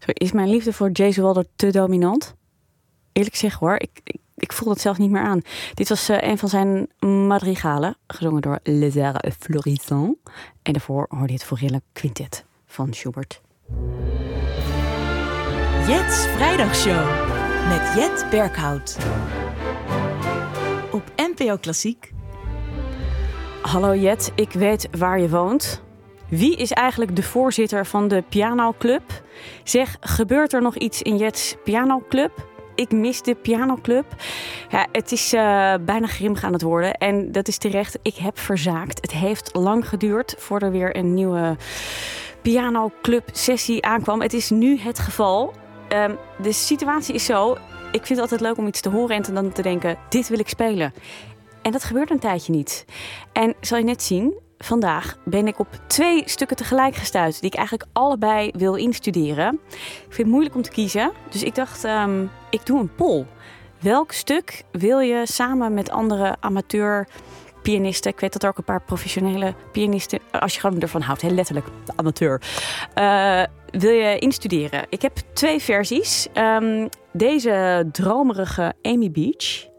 Zo, is mijn liefde voor Jason Walder te dominant? Eerlijk gezegd hoor, ik voel het zelf niet meer aan. Dit was een van zijn madrigalen, gezongen door Les Arts Florissants. En daarvoor hoorde je het Forelle Quintet van Schubert. Jet's Vrijdagshow met Jet Berghout. Op NPO Klassiek. Hallo Jet, ik weet waar je woont. Wie is eigenlijk de voorzitter van de pianoclub? Zeg, gebeurt er nog iets in Jet's pianoclub? Ik mis de pianoclub. Ja, het is bijna grimmig aan het worden. En dat is terecht. Ik heb verzaakt. Het heeft lang geduurd voordat er weer een nieuwe pianoclub sessie aankwam. Het is nu het geval. De situatie is zo. Ik vind het altijd leuk om iets te horen en dan te denken, dit wil ik spelen. En dat gebeurt een tijdje niet. En zal je net zien, vandaag ben ik op 2 stukken tegelijk gestuurd die ik eigenlijk allebei wil instuderen. Ik vind het moeilijk om te kiezen, dus ik dacht, ik doe een poll. Welk stuk wil je samen met andere amateurpianisten, ik weet dat er ook een paar professionele pianisten, als je gewoon ervan houdt, heel letterlijk amateur, wil je instuderen? Ik heb 2 versies. Deze dromerige Amy Beach